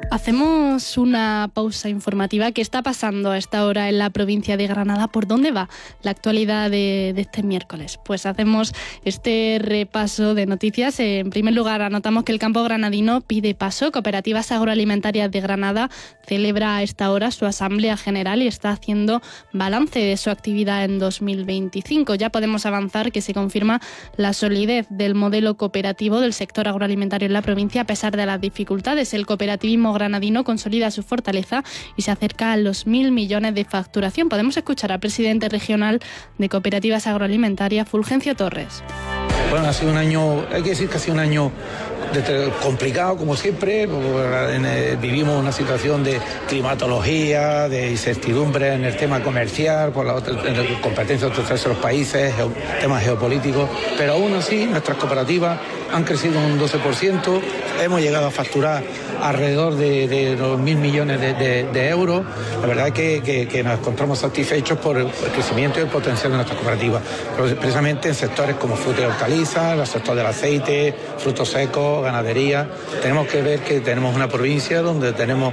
Hacemos una pausa informativa. ¿Qué está pasando a esta hora en la provincia de Granada? ¿Por dónde va la actualidad de este miércoles? Pues hacemos este repaso de noticias. En primer lugar, anotamos que el campo granadino pide paso. Cooperativas Agroalimentarias de Granada celebra a esta hora su asamblea general y está haciendo balance de su actividad en 2025. Ya podemos avanzar que se confirma la solidez del modelo cooperativo del sector agroalimentario en la provincia a pesar de las dificultades. El cooperativismo granadino consolida su fortaleza y se acerca a los 1.000 millones de facturación. Podemos escuchar al presidente regional de Cooperativas Agroalimentarias, Fulgencio Torres. Bueno, ha sido un año, hay que decir que ha sido un año complicado, como siempre. Vivimos una situación de climatología, de incertidumbre en el tema comercial, por la competencia de otros terceros países, temas geopolíticos, pero aún así nuestras cooperativas han crecido un 12%, hemos llegado a facturar alrededor de los 1.000 millones de euros. La verdad es que nos encontramos satisfechos por el crecimiento y el potencial de nuestras cooperativas, precisamente en sectores como frutas y hortalizas, el sector del aceite, frutos secos, ganadería. Tenemos que ver que tenemos una provincia donde tenemos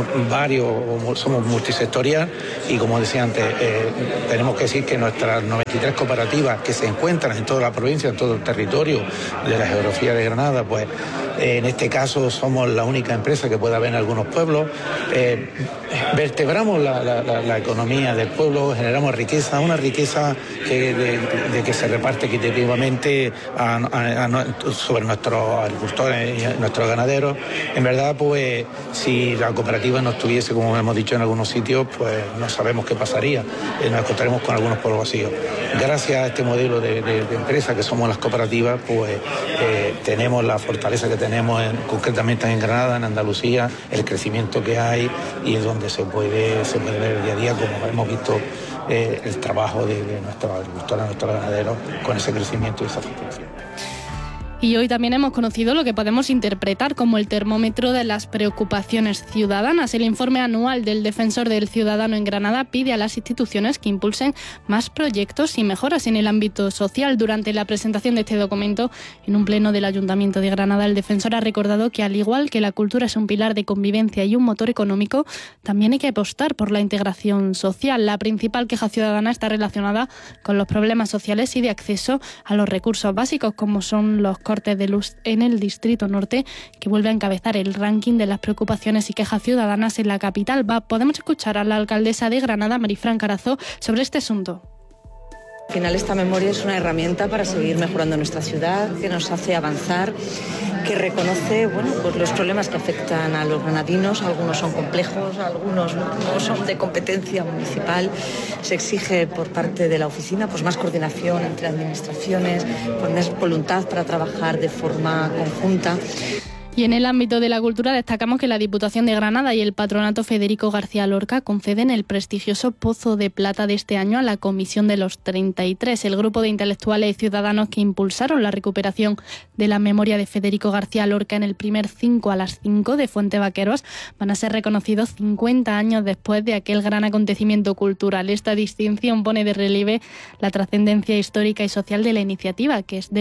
somos multisectorial y, como decía antes, tenemos que decir que nuestras 93 cooperativas que se encuentran en toda la provincia, en todo el territorio de la geografía de Granada, pues en este caso somos la única empresa que puede haber en algunos pueblos. Vertebramos la economía del pueblo, generamos riqueza, una riqueza que se reparte equitativamente sobre nuestros agricultores y nuestros ganaderos. En verdad, pues si la cooperativa no estuviese, como hemos dicho en algunos sitios, pues no sabemos qué pasaría. Nos encontraremos con algunos pueblos vacíos. Gracias a este modelo de empresa que somos las cooperativas, pues tenemos la fortaleza que tenemos concretamente en Granada, en Andalucía, el crecimiento que hay, y es donde se puede ver el día a día, como hemos visto el trabajo de nuestros agricultores, nuestros ganaderos, con ese crecimiento y esa facturación. Y hoy también hemos conocido lo que podemos interpretar como el termómetro de las preocupaciones ciudadanas. El informe anual del Defensor del Ciudadano en Granada pide a las instituciones que impulsen más proyectos y mejoras en el ámbito social. Durante la presentación de este documento en un pleno del Ayuntamiento de Granada, el Defensor ha recordado que, al igual que la cultura es un pilar de convivencia y un motor económico, también hay que apostar por la integración social. La principal queja ciudadana está relacionada con los problemas sociales y de acceso a los recursos básicos, como son los cortes de luz en el Distrito Norte, que vuelve a encabezar el ranking de las preocupaciones y quejas ciudadanas en la capital. Podemos escuchar a la alcaldesa de Granada, Marifran Carazo, sobre este asunto. Al final, esta memoria es una herramienta para seguir mejorando nuestra ciudad, que nos hace avanzar, que reconoce pues los problemas que afectan a los granadinos. Algunos son complejos, algunos no son de competencia municipal. Se exige por parte de la oficina pues más coordinación entre administraciones, pues más voluntad para trabajar de forma conjunta. Y en el ámbito de la cultura destacamos que la Diputación de Granada y el Patronato Federico García Lorca conceden el prestigioso Pozo de Plata de este año a la Comisión de los 33. El grupo de intelectuales y ciudadanos que impulsaron la recuperación de la memoria de Federico García Lorca en el primer 5 a las 5 de Fuente Vaqueros van a ser reconocidos 50 años después de aquel gran acontecimiento cultural. Esta distinción pone de relieve la trascendencia histórica y social de la iniciativa, que es de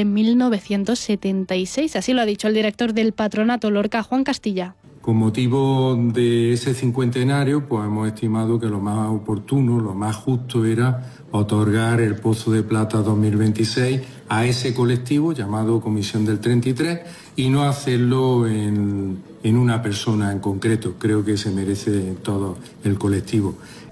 1976. Así lo ha dicho el director del Patronato Lorca, Juan Castilla. Con motivo de ese cincuentenario, pues hemos estimado que lo más oportuno, lo más justo era otorgar el Pozo de Plata 2026 a ese colectivo llamado Comisión del 33 y no hacerlo en una persona en concreto. Creo que se merece todo el colectivo.